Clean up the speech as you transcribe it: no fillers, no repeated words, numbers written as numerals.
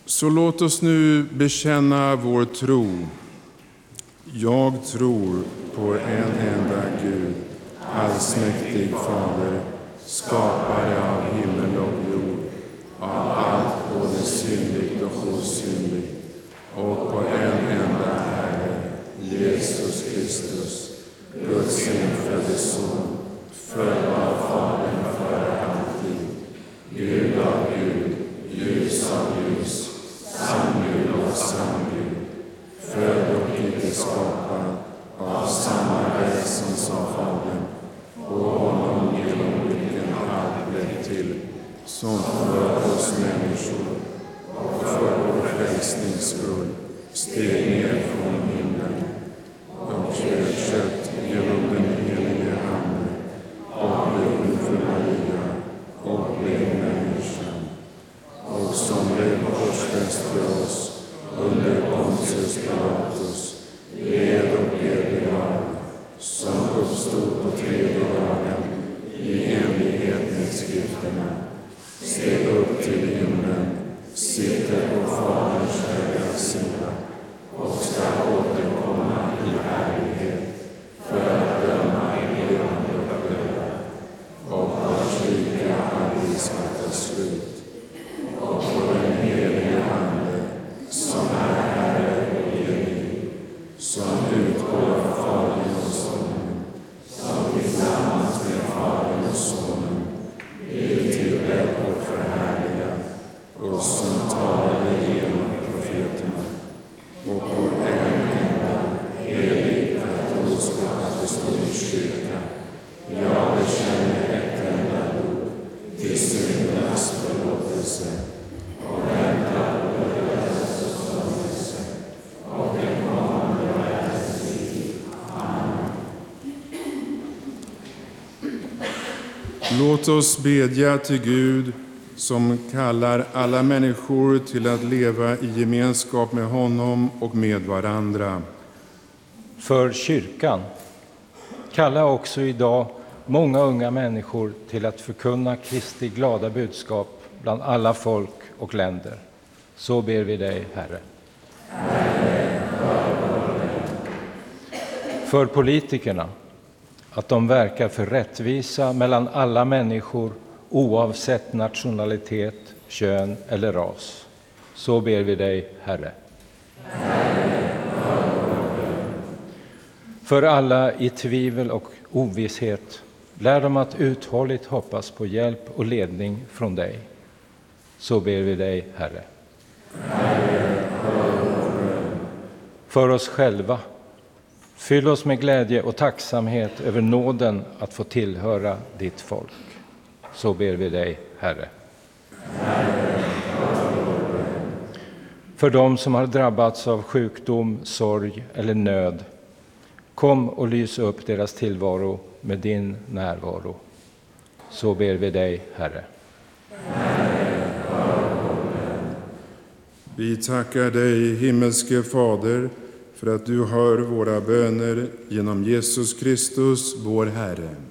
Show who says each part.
Speaker 1: Så låt oss nu bekänna vår tro. Jag tror på en enda Gud, allsmäktig Fader, skapare av himmel och jord, av allt både synligt och osynligt, och på en enda Herre, Jesus Kristus, Guds enfödde Son, född av Fadern före all tid, Gud av Gud, ljus av ljus, sann Gud av sann Gud, född och icke skapad, av samma väsen som Fadern, och honom genom vilken allt blev till, som för oss människor och för vår frälsnings skull steg ner från himlen och blev kött genom den helige Ande och blev för Maria och blev människan, och som blev korsfäst för oss under Pontius Pilatus, led och blev begravd, som uppstod på tredje dagen i enlighet med skrifterna, steg upp till himlen, sitter på Faderns högra sida och ska återkomma i härlighet för att döma levande och döda, och vars rike aldrig ska ta slut, och på den helige Ande som är Herre och evig, som utgår av Fadern och Sonen, som tillsammans med Fadern och Sonen blir tillbedd och förhärligad, och som talade genom profeterna, och på en enda helig katolsk och apostolisk kyrka jag bekänner ett enda dop till syndernas förlåtelse, och väntar på dödens uppståndelse och den kommande världens liv. Amen. Låt oss bedja till Gud, som kallar alla människor till att leva i gemenskap med honom och med varandra.
Speaker 2: För kyrkan, kalla också idag många unga människor till att förkunna Kristi glada budskap bland alla folk och länder. Så ber vi dig, Herre. För politikerna, att de verkar för rättvisa mellan alla människor oavsett nationalitet, kön eller ras. Så ber vi dig, Herre. För alla i tvivel och ovisshet, lär dem att uthålligt hoppas på hjälp och ledning från dig. Så ber vi dig, Herre. För oss själva, fyll oss med glädje och tacksamhet över nåden att få tillhöra ditt folk. Så ber vi dig, Herre. För dem som har drabbats av sjukdom, sorg eller nöd, kom och lys upp deras tillvaro med din närvaro. Så ber vi dig, Herre.
Speaker 1: Vi tackar dig, himmelske Fader, för att du hör våra böner genom Jesus Kristus, vår Herre.